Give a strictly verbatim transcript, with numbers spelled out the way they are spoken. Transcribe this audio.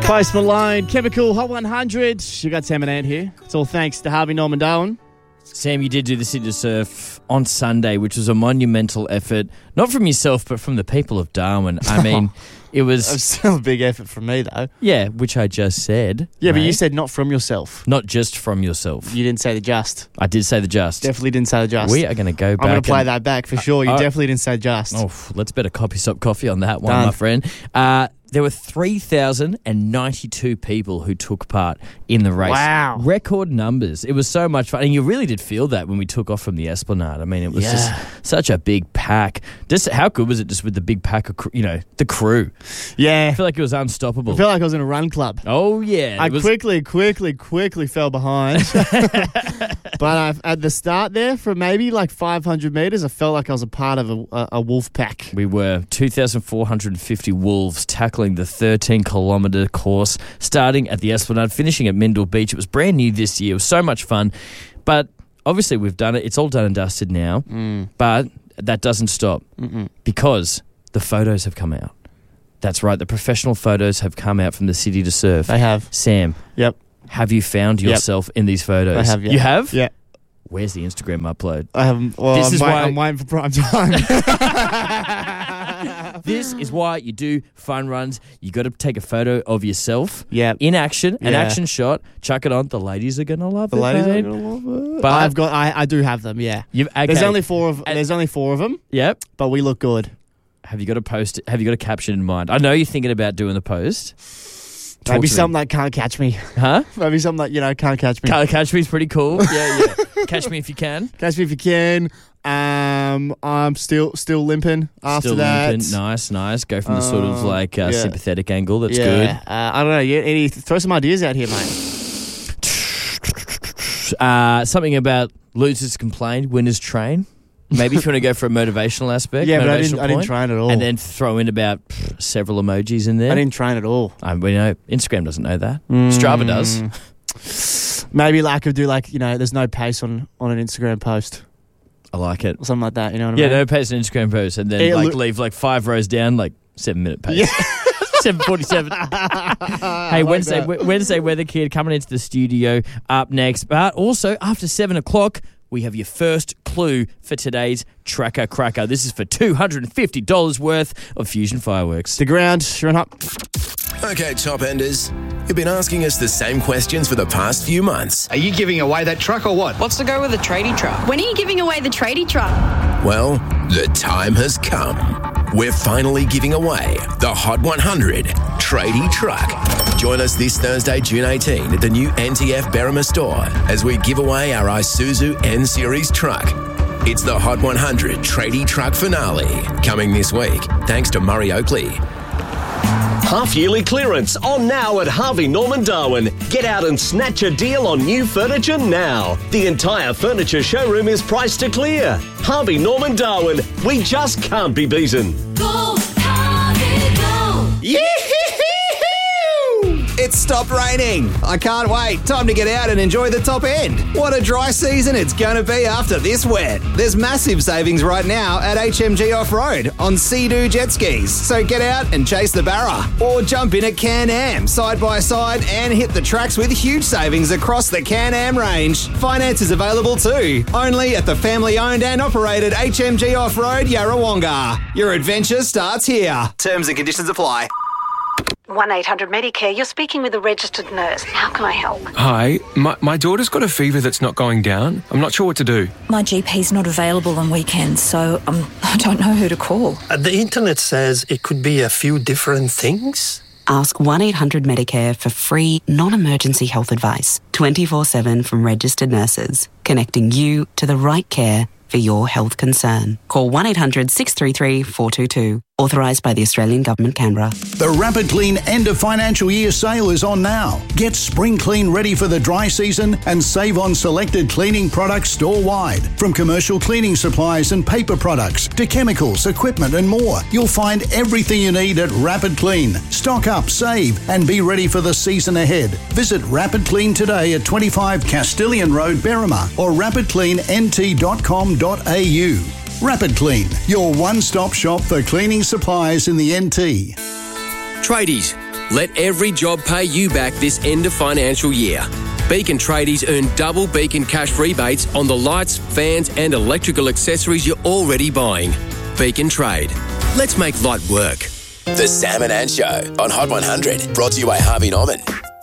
Post Malone, Chemical, Hot one hundred. You got Sam and Ant here. It's all thanks to Harvey Norman Darwin. Sam, you did do the City to Surf on Sunday, which was a monumental effort, not from yourself, but from the people of Darwin. I mean, it was... It was still a big effort from me, though. Yeah, which I just said. Yeah, mate. but you said not from yourself. Not just from yourself. You didn't say the just. I did say the just. Definitely didn't say the just. We are going to go back. I'm going to play and, that back for sure. You uh, definitely didn't say just. Oh, let's bet a copy stop coffee on that one, Done. my friend. Uh, there were three thousand ninety-two people who took part in the race. Wow. Record numbers. It was so much fun. And you really did feel that when we took off from the Esplanade. I mean, it was Yeah. just such a big pack. Just how good was it just with the big pack of, cr- you know, the crew? Yeah. I feel like it was unstoppable. I feel like I was in a run club. Oh, yeah. I It was- quickly, quickly, quickly fell behind. But I, at the start there, for maybe like five hundred metres, I felt like I was a part of a, a, a wolf pack. We were two thousand four hundred fifty wolves tackling the thirteen kilometre course, starting at the Esplanade, finishing at Mindle Beach. It was brand new this year. It was so much fun. But obviously we've done it. It's all done and dusted now. Mm. But that doesn't stop Mm-mm. because the photos have come out. That's right. The professional photos have come out from the City to Surf. They have. Sam, Yep. have you found Yep. yourself in these photos? I have, yeah. You have? Yeah. Where's the Instagram upload? I haven't. Well, This I'm, is wait, why- I'm waiting for prime time. This is why you do fun runs. You got to take a photo of yourself Yeah. in action, an Yeah. action shot. Chuck it on. The ladies are gonna love The it. ladies are mate. gonna love it. But- I've got. I, I do have them. Yeah. You've, okay. There's only four of. And- There's only four of them, Yep. but we look good. Have you got a post? Have you got a caption in mind? I know you're thinking about doing the post. Talk Maybe to me. something that can't catch me. Huh? Maybe something that you know can't catch me. Can't catch me is pretty cool. Yeah, yeah. Catch me if you can. Catch me if you can. Um, I'm still still limping after Still that. limping. Nice, nice. Go from the sort of Um, like uh, yeah. sympathetic angle. That's yeah. Uh, I don't know. You, any, throw some ideas out here, mate. good. Uh, something about losers complain, winners train. Maybe if you want to go for a motivational aspect. Yeah, but I motivational didn't. I didn't point, train at all. And then throw in about pff, several emojis in there. I didn't train at all. I, we know Instagram doesn't know that. Strava does. Maybe like I could do like you know, there's no pace on on an Instagram post I like it. or something like that. You know what I Yeah, mean? no pace on Instagram post, and then It like loo- leave like five rows down, like seven minute pace. Yeah. seven forty-seven. Hey, like Wednesday, that. we- Wednesday Weather Kid coming into the studio up next. But also after seven o'clock, we have your first clue for today's Tracker Cracker. This is for two hundred fifty dollars worth of Fusion Fireworks. The ground, sure enough. Okay, top enders. You've been asking us the same questions for the past few months. Are you giving away that truck or what? What's the go with the tradie truck? When are you giving away the tradie truck? Well, the time has come. We're finally giving away the Hot one hundred Tradie Truck. Join us this Thursday, June eighteenth at the new N T F Berrima store as we give away our Isuzu N-Series truck. It's the Hot one hundred Tradie Truck finale, coming this week, thanks to Murray Oakley. Half-yearly clearance on now at Harvey Norman Darwin. Get out and snatch a deal on new furniture now. The entire furniture showroom is priced to clear. Harvey Norman Darwin, we just can't be beaten. Go, Harvey, go! Yee-hoo! It's stopped raining. I can't wait. Time to get out and enjoy the top end. What a dry season it's going to be after this wet. There's massive savings right now at H M G Off-Road on Sea-Doo jet skis. So get out and chase the barra. Or jump in at Can-Am side by side and hit the tracks with huge savings across the Can-Am range. Finance is available too. Only at the family-owned and operated H M G Off-Road Yarrawonga. Your adventure starts here. Terms and conditions apply. one eight hundred Medicare, you're speaking with a registered nurse. How can I help? Hi, my, my daughter's got a fever that's not going down. I'm not sure what to do. My G P's not available on weekends, so um, I don't know who to call. Uh, the internet says it could be a few different things. Ask one eight hundred Medicare for free, non-emergency health advice. twenty-four seven from registered nurses. Connecting you to the right care for your health concern. Call one eight hundred six three three four two two. Authorised by the Australian Government, Canberra. The Rapid Clean end of financial year sale is on now. Get spring clean ready for the dry season and save on selected cleaning products store-wide. From commercial cleaning supplies and paper products to chemicals, equipment and more. You'll find everything you need at Rapid Clean. Stock up, save and be ready for the season ahead. Visit Rapid Clean today at twenty-five Castilian Road, Berrima or rapid clean n t dot com dot a u. Rapid Clean, your one-stop shop for cleaning supplies in the N T. Tradies, Let every job pay you back this end of financial year. Beacon tradies earn double Beacon cash rebates on the lights, fans and electrical accessories you're already buying. Beacon Trade. Let's make light work. The Sam and Ann Show on Hot one hundred. Brought to you by Harvey Norman.